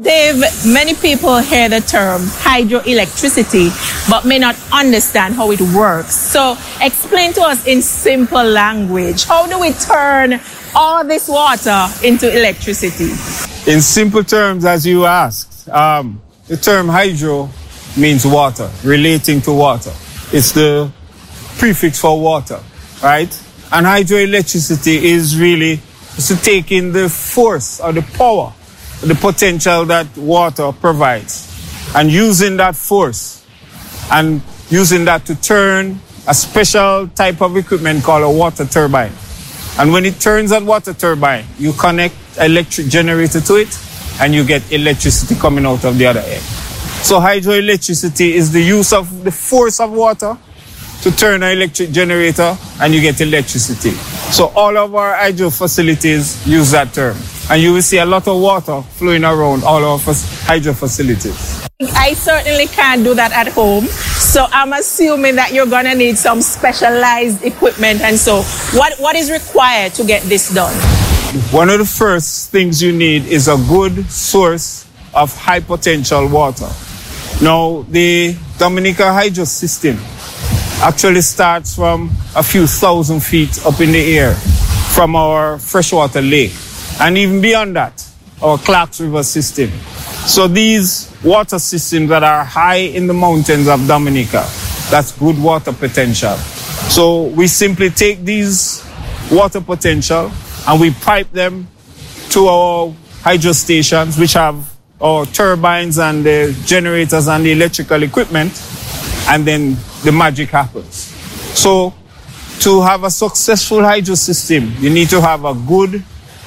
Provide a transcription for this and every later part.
Dave, many people hear the term hydroelectricity but may not understand how it works. So explain to us in simple language, how do we turn all this water into electricity? In simple terms, as you asked, the term hydro means water, relating to water. It's the prefix for water, right? And hydroelectricity is really to take in the force or the power, the potential that water provides, and using that force and using that to turn a special type of equipment called a water turbine. And when it turns that water turbine, you connect an electric generator to it and you get electricity coming out of the other end. So hydroelectricity is the use of the force of water to turn an electric generator and you get electricity. So all of our hydro facilities use that term. And you will see a lot of water flowing around all our hydro facilities. I certainly can't do that at home. So I'm assuming that you're going to need some specialized equipment. And so what is required to get this done? One of the first things you need is a good source of high potential water. Now, the Dominica hydro system actually starts from a few thousand feet up in the air from our freshwater lake. And even beyond that, our Clarks River system. So these water systems that are high in the mountains of Dominica, that's good water potential. So we simply take these water potential and we pipe them to our hydro stations, which have our turbines and the generators and the electrical equipment, and then the magic happens. So to have a successful hydro system, you need to have a good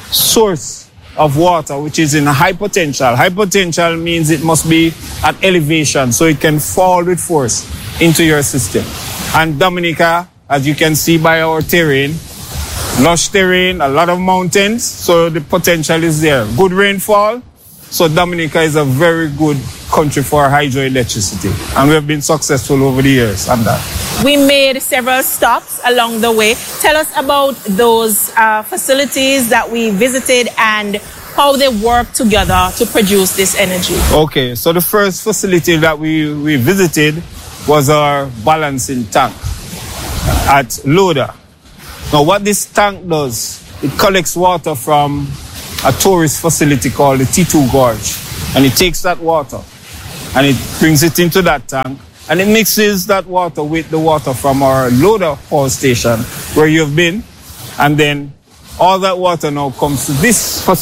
source of water, which is in a high potential. High potential means it must be at elevation, so it can fall with force into your system. And Dominica, as you can see by our terrain, lush terrain, a lot of mountains, so the potential is there. Good rainfall, so Dominica is a very good country for hydroelectricity. And we have been successful over the years on that. We made several stops along the way. Tell us about those facilities that we visited and how they work together to produce this energy. Okay, so the first facility that we visited was our balancing tank at Loda. Now what this tank does, it collects water from a tourist facility called the T2 Gorge. And it takes that water and it brings it into that tank. And it mixes that water with the water from our Loda power station where you've been. And then all that water now comes to this facility.